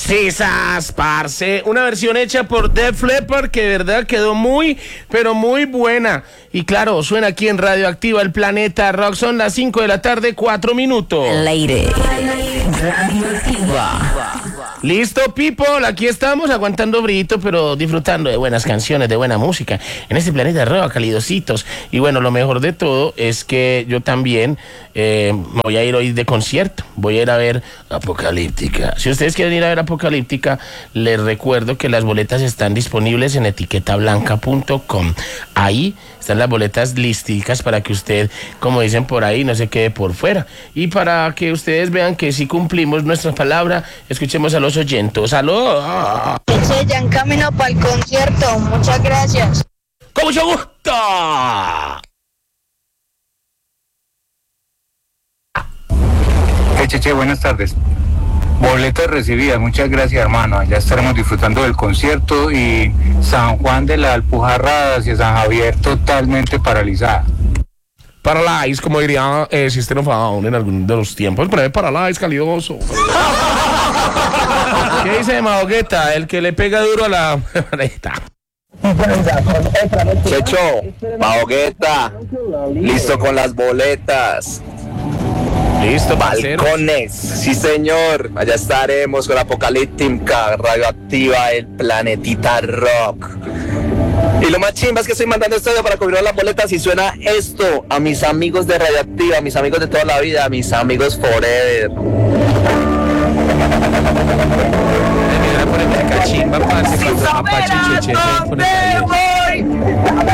Sisas, parce, una versión hecha por Def Leppard que de verdad quedó muy, pero muy buena. Y claro, suena aquí en Radioactiva, el Planeta Rock. Son las 5 de la tarde, 4 minutos. Al aire. Radioactiva. Listo, people, aquí estamos aguantando brito, pero disfrutando de buenas canciones, de buena música en este Planeta Rock, calidositos. Y bueno, lo mejor de todo es que yo también me voy a ir hoy de concierto. Voy a ir a ver Apocalíptica. Si ustedes quieren ir a ver Apocalíptica, les recuerdo que las boletas están disponibles en etiquetablanca.com. Ahí están las boletas listicas para que usted, como dicen por ahí, no se quede por fuera. Y para que ustedes vean que sí cumplimos nuestra palabra, escuchemos a los oyentes. ¡Aló! Ya en camino para el concierto. Muchas gracias. ¡Con mucho gusto! Cheche, buenas tardes. Boletas recibidas, muchas gracias, hermano. Ya estaremos disfrutando del concierto y San Juan de la Alpujarra hacia San Javier totalmente paralizada. Paralyze, como diría System of a Down en algún de los tiempos. Poneme Paralyze, calidoso. ¿Qué dice Mahogueta? El que le pega duro a la... Checho, Mahogueta, listo con las boletas. Listo, parcero. Balcones, sí señor, allá estaremos con Apocalíptica, Radioactiva, el Planetita Rock. Y lo más chimba es que estoy mandando este audio para confirmar las boletas y suena esto a mis amigos de Radioactiva, a mis amigos de toda la vida, a mis amigos forever. Mira, poneme acá chimba, parce, cuando Apache Cheche pone ahí.